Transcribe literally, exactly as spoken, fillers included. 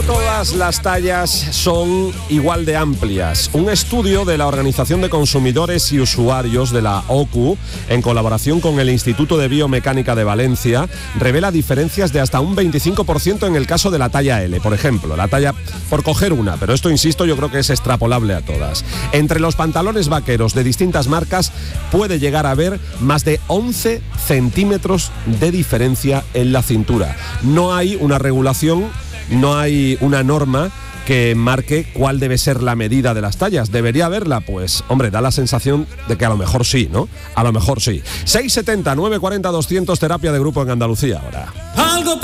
Todas las tallas son igual de amplias. Un estudio de la Organización de Consumidores y Usuarios de la O C U, en colaboración con el Instituto de Biomecánica de Valencia, revela diferencias de hasta un veinticinco por ciento en el caso de la talla L. Por ejemplo, la talla, por coger una, pero esto, insisto, yo creo que es extrapolable a todas. Entre los pantalones vaqueros de distintas marcas puede llegar a haber más de once centímetros de diferencia en la cintura. No hay una regulación, no hay una norma que marque cuál debe ser la medida de las tallas. ¿Debería haberla? Pues, hombre, da la sensación de que a lo mejor sí, ¿no? A lo mejor sí. seiscientos setenta, novecientos cuarenta, doscientos, terapia de grupo en Andalucía ahora. Algo